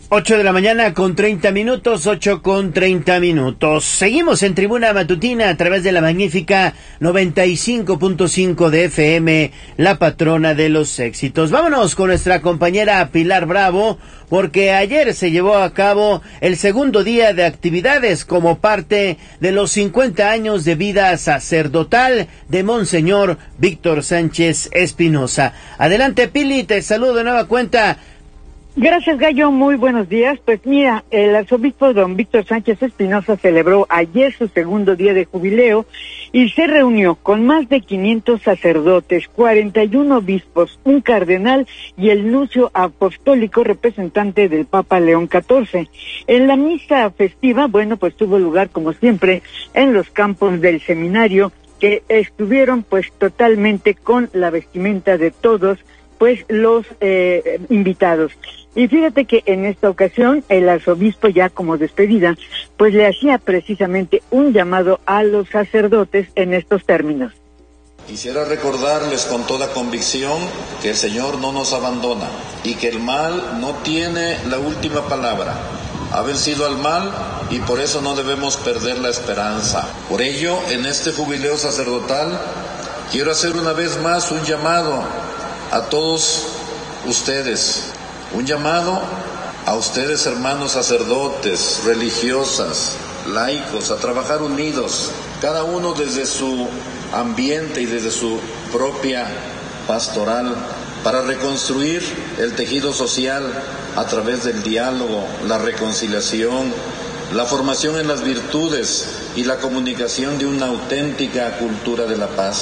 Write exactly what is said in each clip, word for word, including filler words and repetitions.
Ocho de la mañana con treinta minutos, ocho con treinta minutos. Seguimos en Tribuna Matutina a través de la magnífica noventa y cinco punto cinco de F M, la patrona de los éxitos. Vámonos con nuestra compañera Pilar Bravo, porque ayer se llevó a cabo el segundo día de actividades como parte de los cincuenta años de vida sacerdotal de Monseñor Víctor Sánchez Espinosa. Adelante, Pili, te saludo de nueva cuenta. Gracias, Gallo, muy buenos días. Pues mira, el arzobispo don Víctor Sánchez Espinosa celebró ayer su segundo día de jubileo y se reunió con más de quinientos sacerdotes, cuarenta y uno obispos, un cardenal y el nuncio apostólico representante del Papa León catorce. En la misa festiva, bueno, pues tuvo lugar como siempre en los campos del seminario, que estuvieron pues totalmente con la vestimenta de todos pues los eh, invitados. Y fíjate que en esta ocasión el arzobispo, ya como despedida, pues le hacía precisamente un llamado a los sacerdotes en estos términos. Quisiera recordarles con toda convicción que el Señor no nos abandona y que el mal no tiene la última palabra. Ha vencido al mal y por eso no debemos perder la esperanza. Por ello, en este jubileo sacerdotal, quiero hacer una vez más un llamado a todos ustedes, un llamado a ustedes, hermanos sacerdotes, religiosas, laicos, a trabajar unidos, cada uno desde su ambiente y desde su propia pastoral, para reconstruir el tejido social a través del diálogo, la reconciliación, la formación en las virtudes y la comunicación de una auténtica cultura de la paz.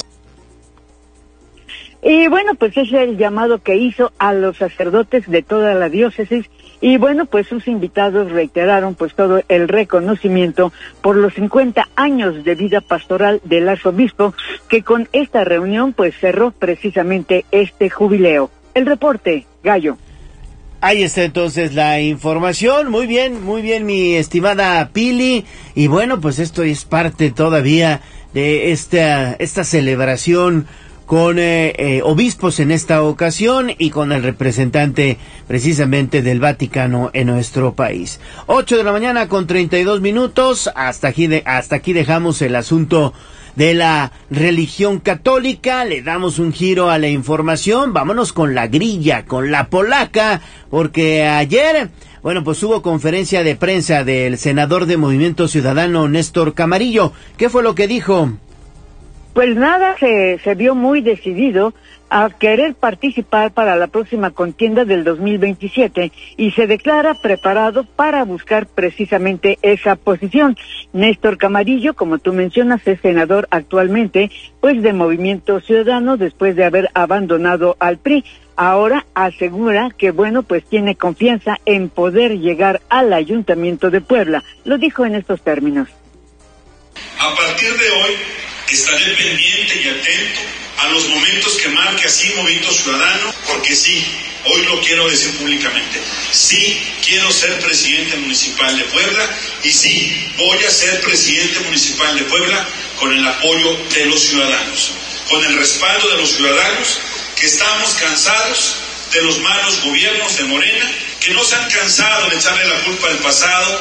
Y bueno, pues ese es el llamado que hizo a los sacerdotes de toda la diócesis, y bueno, pues sus invitados reiteraron pues todo el reconocimiento por los cincuenta años de vida pastoral del arzobispo, que con esta reunión pues cerró precisamente este jubileo. El reporte, Gallo. Ahí está entonces la información. Muy bien, muy bien, mi estimada Pili. Y bueno, pues esto es parte todavía de esta, esta celebración con eh, eh, obispos en esta ocasión y con el representante precisamente del Vaticano en nuestro país. Ocho de la mañana con treinta y dos minutos, hasta aquí, de, hasta aquí dejamos el asunto de la religión católica, le damos un giro a la información, vámonos con la grilla, con la polaca, porque ayer, bueno, pues hubo conferencia de prensa del senador de Movimiento Ciudadano, Néstor Camarillo. ¿Qué fue lo que dijo? Pues nada, se, se vio muy decidido a querer participar para la próxima contienda del dos mil veintisiete y se declara preparado para buscar precisamente esa posición. Néstor Camarillo, como tú mencionas, es senador actualmente pues de Movimiento Ciudadano después de haber abandonado al P R I. Ahora asegura que bueno, pues tiene confianza en poder llegar al Ayuntamiento de Puebla. Lo dijo en estos términos. A partir de hoy estaré pendiente y atento a los momentos que marque así Movimiento Ciudadano, porque sí, hoy lo quiero decir públicamente, sí quiero ser presidente municipal de Puebla y sí voy a ser presidente municipal de Puebla con el apoyo de los ciudadanos, con el respaldo de los ciudadanos, que estamos cansados de los malos gobiernos de Morena, que no se han cansado de echarle la culpa al pasado.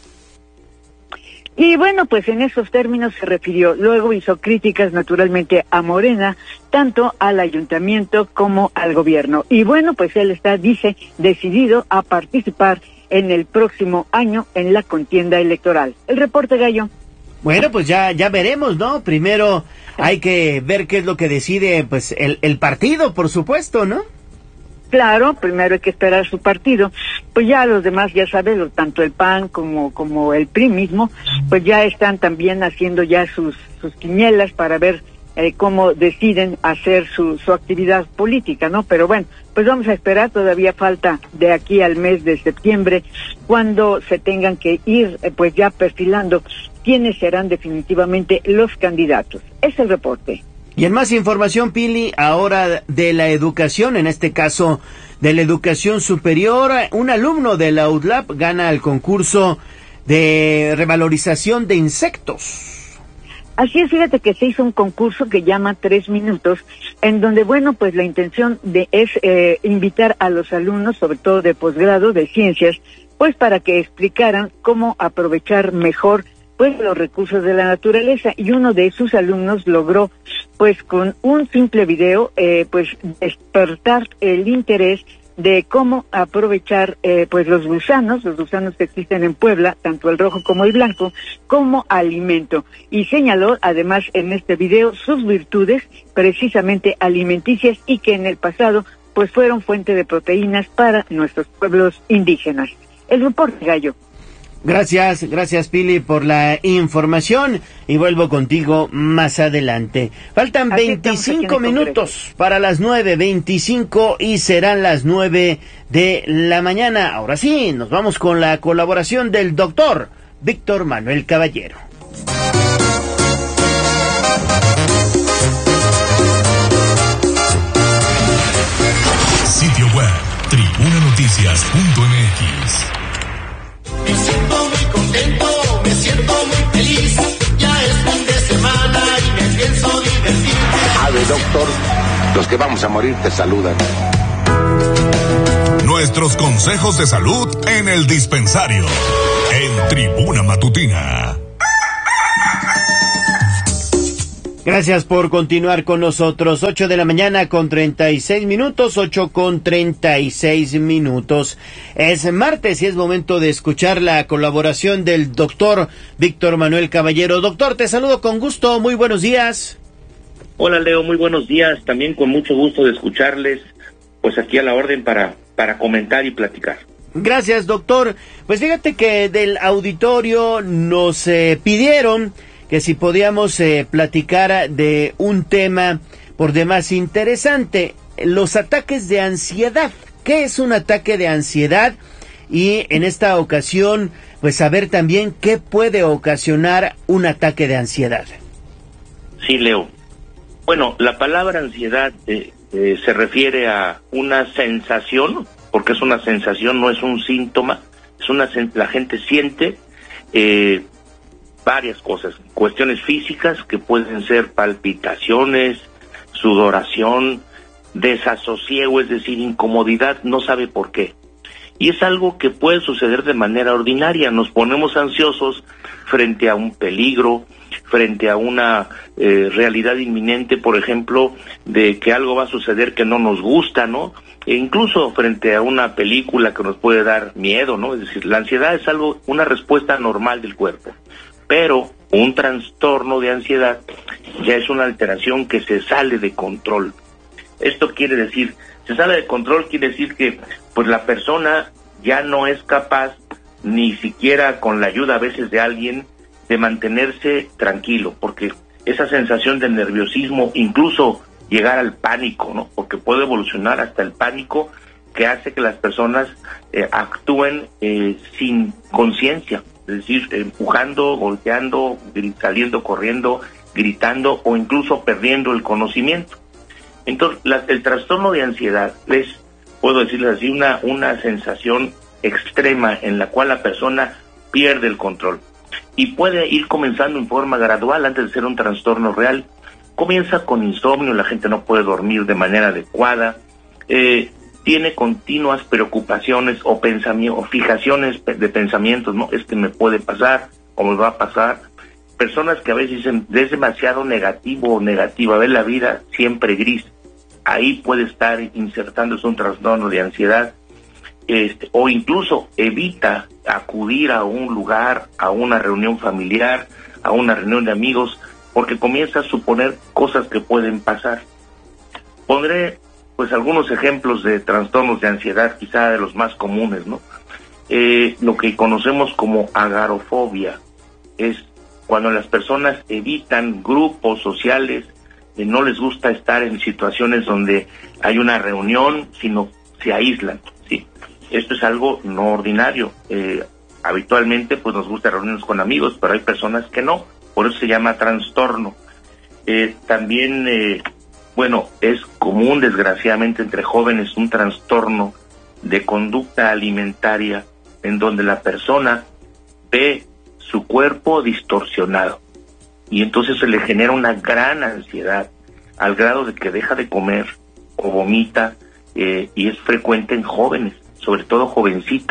Y bueno, pues en esos términos se refirió. Luego hizo críticas naturalmente a Morena, tanto al ayuntamiento como al gobierno. Y bueno, pues él está, dice, decidido a participar en el próximo año en la contienda electoral. El reporte, Gallo. Bueno, pues ya ya veremos, ¿no? Primero hay que ver qué es lo que decide pues el, el partido, por supuesto, ¿no? Claro, primero hay que esperar su partido, pues ya los demás, ya sabes, tanto el P A N como como el P R I mismo, pues ya están también haciendo ya sus sus quinielas para ver eh, cómo deciden hacer su su actividad política, ¿no? Pero bueno, pues vamos a esperar, todavía falta de aquí al mes de septiembre, cuando se tengan que ir eh, pues ya perfilando quiénes serán definitivamente los candidatos. Es el reporte. Y en más información, Pili, ahora de la educación, en este caso de la educación superior, un alumno de la U D L A P gana el concurso de revalorización de insectos. Así es, fíjate que se hizo un concurso que llama Tres Minutos, en donde, bueno, pues la intención de es eh, invitar a los alumnos, sobre todo de posgrado, de ciencias, pues para que explicaran cómo aprovechar mejor pues los recursos de la naturaleza, y uno de sus alumnos logró pues con un simple video eh, pues despertar el interés de cómo aprovechar eh, pues los gusanos, los gusanos que existen en Puebla, tanto el rojo como el blanco, como alimento. Y señaló además en este video sus virtudes precisamente alimenticias y que en el pasado pues fueron fuente de proteínas para nuestros pueblos indígenas. El reporte, Gallo. Gracias, gracias Pili por la información y vuelvo contigo más adelante. Faltan Así veinticinco minutos para las nueve, veinticinco y serán las nueve de la mañana. Ahora sí, nos vamos con la colaboración del doctor Víctor Manuel Caballero. Sitio web, tribuna noticias punto m x. Me siento muy contento, me siento muy feliz, ya es fin de semana y me pienso divertir. Ave, doctor, los que vamos a morir te saludan. Nuestros consejos de salud en el dispensario, en Tribuna Matutina. Gracias por continuar con nosotros. Ocho de la mañana con treinta y seis minutos, ocho con treinta y seis minutos. Es martes y es momento de escuchar la colaboración del doctor Víctor Manuel Caballero. Doctor, te saludo con gusto, muy buenos días. Hola Leo, muy buenos días, también con mucho gusto de escucharles, pues aquí a la orden para, para comentar y platicar. Gracias, doctor. Pues fíjate que del auditorio nos eh, pidieron que si podíamos eh, platicar de un tema por demás interesante, los ataques de ansiedad. ¿Qué es un ataque de ansiedad? Y en esta ocasión, pues saber también qué puede ocasionar un ataque de ansiedad. Sí, Leo. Bueno, la palabra ansiedad eh, eh, se refiere a una sensación, porque es una sensación, no es un síntoma, es una la gente siente eh, varias cosas, cuestiones físicas que pueden ser palpitaciones, sudoración, desasosiego, es decir, incomodidad, no sabe por qué. Y es algo que puede suceder de manera ordinaria, nos ponemos ansiosos frente a un peligro, frente a una eh, realidad inminente, por ejemplo, de que algo va a suceder que no nos gusta, ¿no? E incluso frente a una película que nos puede dar miedo, ¿no? Es decir, la ansiedad es algo, una respuesta normal del cuerpo. Pero un trastorno de ansiedad ya es una alteración que se sale de control. Esto quiere decir, se sale de control quiere decir que pues la persona ya no es capaz, ni siquiera con la ayuda a veces de alguien, de mantenerse tranquilo, porque esa sensación de nerviosismo, incluso llegar al pánico, ¿no? Porque puede evolucionar hasta el pánico, que hace que las personas eh, actúen eh, sin conciencia. Es decir, empujando, golpeando, saliendo corriendo, gritando o incluso perdiendo el conocimiento. Entonces, la, el trastorno de ansiedad es, puedo decirles así, una, una sensación extrema en la cual la persona pierde el control. Y puede ir comenzando en forma gradual antes de ser un trastorno real. Comienza con insomnio, la gente no puede dormir de manera adecuada, eh, tiene continuas preocupaciones o pensamientos, o fijaciones de pensamientos, ¿no? Es que me puede pasar, o me va a pasar. Personas que a veces dicen, es demasiado negativo o negativa, ver la vida siempre gris. Ahí puede estar insertándose un trastorno de ansiedad, este, o incluso evita acudir a un lugar, a una reunión familiar, a una reunión de amigos, porque comienza a suponer cosas que pueden pasar. Pondré pues algunos ejemplos de trastornos de ansiedad, quizá de los más comunes, ¿no? Eh, lo que conocemos como agorafobia es cuando las personas evitan grupos sociales, eh, no les gusta estar en situaciones donde hay una reunión, sino se aíslan, ¿sí? Esto es algo no ordinario. Eh, habitualmente pues nos gusta reunirnos con amigos, pero hay personas que no, por eso se llama trastorno. Eh, también... Eh, Bueno, es común, desgraciadamente, entre jóvenes un trastorno de conducta alimentaria en donde la persona ve su cuerpo distorsionado y entonces se le genera una gran ansiedad al grado de que deja de comer o vomita, eh, y es frecuente en jóvenes, sobre todo jovencitas.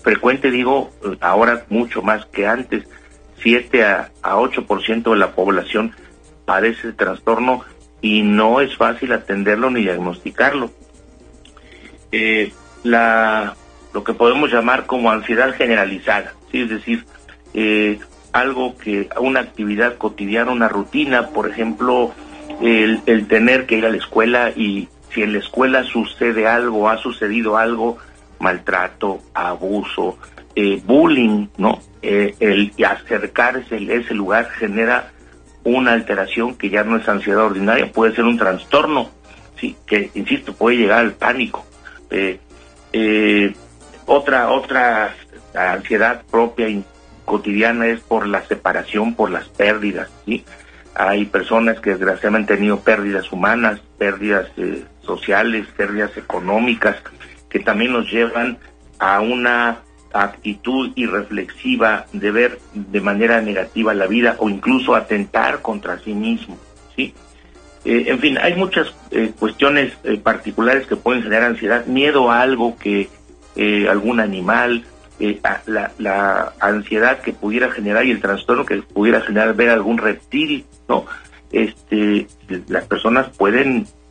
frecuente, digo, ahora mucho más que antes. siete a ocho por ciento de la población padece el trastorno y no es fácil atenderlo ni diagnosticarlo. Eh, la lo que podemos llamar como ansiedad generalizada, ¿sí? Es decir, eh, algo que, una actividad cotidiana, una rutina, por ejemplo, el, el tener que ir a la escuela y si en la escuela sucede algo, ha sucedido algo, maltrato, abuso, eh, bullying, ¿no? Eh, el acercarse a ese lugar genera una alteración que ya no es ansiedad ordinaria, puede ser un trastorno, sí, que, insisto, puede llegar al pánico. Eh, eh, otra, otra ansiedad propia y cotidiana es por la separación, por las pérdidas, ¿sí? Hay personas que desgraciadamente han tenido pérdidas humanas, pérdidas eh, sociales, pérdidas económicas, que también nos llevan a una actitud irreflexiva de ver de manera negativa la vida o incluso atentar contra sí mismo, ¿sí? Eh, en fin, hay muchas eh, cuestiones eh, particulares que pueden generar ansiedad, miedo a algo que eh, algún animal, eh, la, la ansiedad que pudiera generar y el trastorno que pudiera generar ver algún reptil, ¿no? Este, las personas pueden